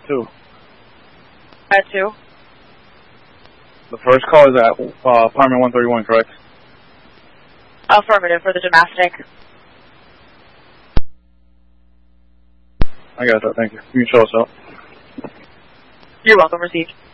2. At 2. The first call is at apartment 131, correct? Affirmative for the domestic. I got that, thank you. You can show us out. You're welcome, received.